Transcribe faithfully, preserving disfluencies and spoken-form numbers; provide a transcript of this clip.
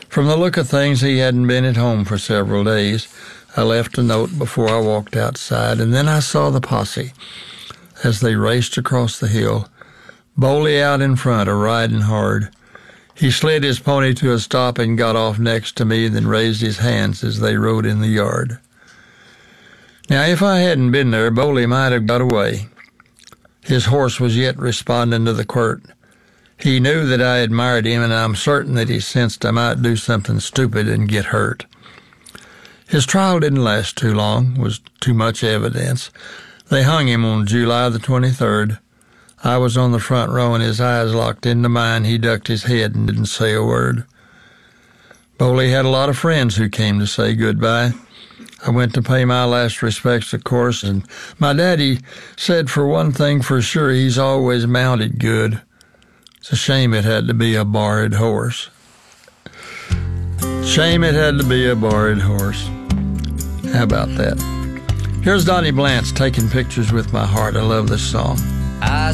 From the look of things, he hadn't been at home for several days. I left a note before I walked outside, and then I saw the posse as they raced across the hill, Boley out in front, a-riding hard. He slid his pony to a stop and got off next to me, then raised his hands as they rode in the yard. Now, if I hadn't been there, Boley might have got away. His horse was yet responding to the quirt. He knew that I admired him, and I'm certain that he sensed I might do something stupid and get hurt. His trial didn't last too long, was too much evidence. They hung him on July the twenty-third. I was on the front row, and his eyes locked into mine. He ducked his head and didn't say a word. Boley had a lot of friends who came to say goodbye. I went to pay my last respects, of course, and my daddy said for one thing for sure, he's always mounted good. It's a shame it had to be a borrowed horse. Shame it had to be a borrowed horse. How about that? Here's Donnie Blantz, Taking Pictures with My Heart. I love this song. I